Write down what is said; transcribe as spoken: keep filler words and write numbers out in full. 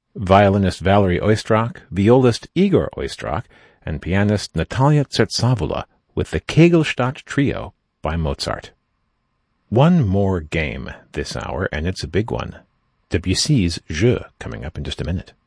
violinist Valery Oistrakh, violist Igor Oistrakh, and pianist Natalia Tsertsavula with the Kegelstadt Trio by Mozart. One more game this hour, and it's a big one. Debussy's Jeu, coming up in just a minute.